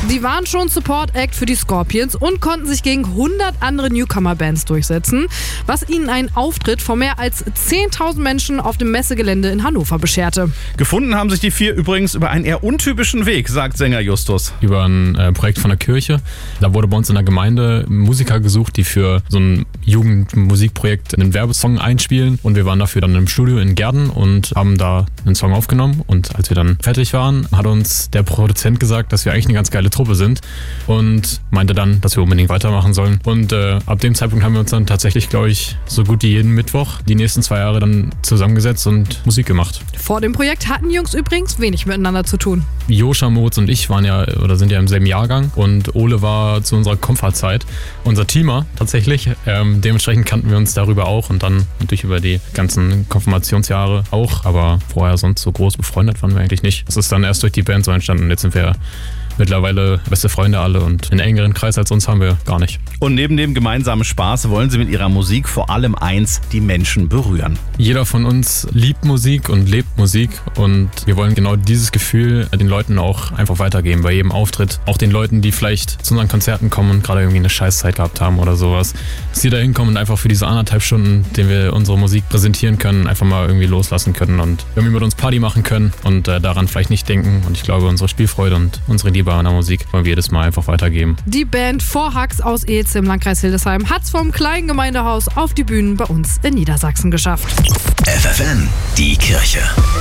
Die waren schon Support-Act für die Scorpions und konnten sich gegen 100 andere Newcomer-Bands durchsetzen, was ihnen einen Auftritt von mehr als 10.000 Menschen auf dem Messegelände in Hannover bescherte. Gefunden haben sich die vier übrigens über einen eher untypischen Weg, sagt Sänger Justus. Über ein Projekt von der Kirche. Da wurde bei uns in der Gemeinde Musiker gesucht, die für so ein Jugendmusikprojekt einen Werbesong einspielen. Und wir waren dafür dann im Studio in Gerden und haben da einen Song aufgenommen. Und als wir dann fertig waren, hat uns der Produzent gesagt, dass wir eigentlich eine ganz geile Truppe sind und meinte dann, dass wir unbedingt weitermachen sollen. Und ab dem Zeitpunkt haben wir uns dann tatsächlich, glaube ich, so gut wie jeden Mittwoch die nächsten 2 Jahre dann zusammengesetzt und Musik gemacht. Vor dem Projekt hatten die Jungs übrigens wenig miteinander zu tun. Joscha, Moritz und ich sind ja im selben Jahrgang und Ole war zu unserer Comfort-Zeit unser Teamer tatsächlich. Dementsprechend kannten wir uns darüber auch und dann natürlich über die ganzen Konfirmationsjahre auch, aber vorher sonst so groß befreundet waren wir eigentlich nicht. Es ist dann erst durch die Band so entstanden und jetzt sind wir mittlerweile beste Freunde alle und einen engeren Kreis als uns haben wir gar nicht. Und neben dem gemeinsamen Spaß wollen sie mit ihrer Musik vor allem eins, die Menschen berühren. Jeder von uns liebt Musik und lebt Musik und wir wollen genau dieses Gefühl den Leuten auch einfach weitergeben bei jedem Auftritt. Auch den Leuten, die vielleicht zu unseren Konzerten kommen und gerade irgendwie eine Scheißzeit gehabt haben oder sowas. Dass die da hinkommen und einfach für diese 1,5 Stunden, denen wir unsere Musik präsentieren können, einfach mal irgendwie loslassen können und irgendwie mit uns Party machen können und daran vielleicht nicht denken. Und ich glaube, unsere Spielfreude und unsere Liebe an der Musik wollen wir jedes Mal einfach weitergeben. Die Band Vorhax aus Eetz im Landkreis Hildesheim hat's vom kleinen Gemeindehaus auf die Bühnen bei uns in Niedersachsen geschafft. FFN, die Kirche.